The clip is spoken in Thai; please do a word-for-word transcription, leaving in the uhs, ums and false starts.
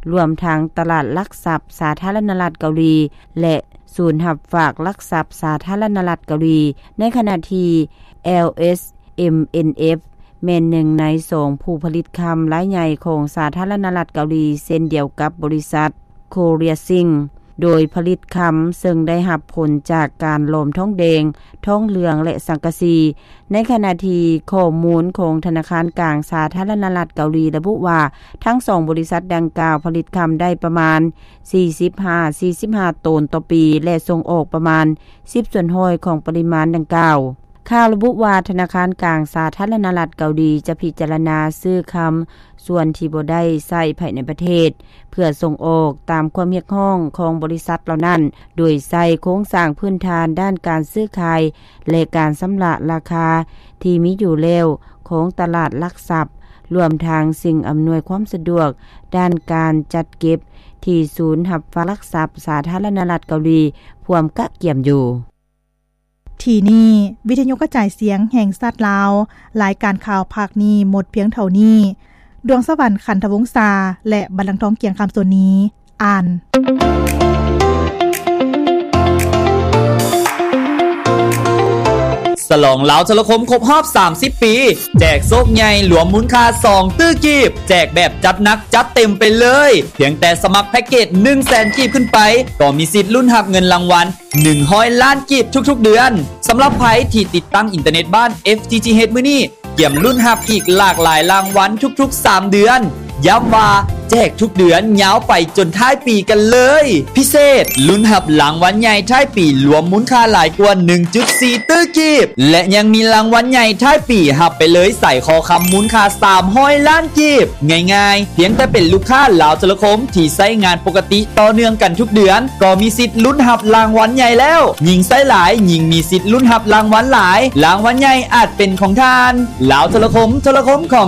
รวมทั้งตลาดหลักทรัพย์สาธารณรัฐเกาหลีและศูนย์หับฝากหลักทรัพย์สาธารณรัฐเกาหลีในขณะที่ แอล เอส เอ็ม เอ็น เอฟ แม่นหนึ่งในสองผู้ผลิตคำรายใหญ่ของสาธารณรัฐเกาหลีเช่นเดียวกับบริษัท Korea Zinc โดยผลิตคำซึ่งได้รับผลจากการโลมทองแดงทองเหลืองและสังกะสีในขณะที่ข้อมูลของธนาคารกลางสาธารณรัฐเกาหลีระบุว่าทั้งสองบริษัทดังกล่าวผลิตคำได้ประมาณสี่สิบห้า สี่สิบห้าตนต่อปีและส่งออกประมาณสิบส่วนห้อยของปริมาณดังกล่าวข่าวระบุว่าธนาคารกลางสาธารณรัฐเกาหลีจะพิจารณาซื้อคำส่วนที่บ่ได้ใช้ภายในประเทศเพื่อส่งออกตามความเรียกร้องของบริษัทเหล่านั้นโดยใช้โครงสร้างพื้นฐานด้านการซื้อขายและการชำระราคาที่มีอยู่แล้วของตลาดหลักทรัพย์รวมทางสิ่งอำนวยความสะดวกด้านการจัดเก็บที่ศูนย์รับฝากหลักทรัพย์สาธารณรัฐเกาหลีพร้อมกะเกี่ยมอยู่ที่นี่วิทยุกระจายเสียงแห่งชาติลาวรายการข่าวภาคนี้หมดเพียงเท่านี้ดวงสวรรค์ขันธวงศ์ษาและบัลลังก์ทองเกียงคำส่วนนี้อ่านฉลองลาวโทรคมครบรอบสามสิบปีแจกโชคใหญ่รวมมูลค่าสองตื้อกีบแจกแบบจัดหนักจัดเต็มไปเลยเพียงแต่สมัครแพ็คเกจ หนึ่งแสน กีบขึ้นไปก็มีสิทธิ์ลุ้นรับเงินรางวัลหนึ่งร้อยล้านกีบทุกๆเดือนสำหรับไผที่ติดตั้งอินเทอร์เน็ตบ้าน เอฟ ที ที เอช มื้อนี้เกี่ยมลุ้นรับอีกหลากหลายรางวัลทุกๆสามเดือนย้ำว่าแจกทุกเดือนยาวไปจนท้ายปีกันเลยพิเศษลุ้นรับรางวัลใหญ่ท้ายปีรวมมูลค่าหลายกว่า หนึ่งจุดสี่ ตื้อกีบและยังมีรางวัลใหญ่ท้ายปีรับไปเลยใส่คอคำมูลค่าสามร้อยล้านกีบง่ายๆเพียงแต่เป็นลูกค้าลาวโทรคมที่ใช้งานปกติต่อเนื่องกันทุกเดือนก็มีสิทธิ์ลุ้นรับรางวัลใหญ่แล้วยิ่งใช้หลายยิ่งมีสิทธิ์ลุ้นรับรางวัลหลายรางวัลใหญ่อาจเป็นของท่านลาวโทรคมโทรคมของ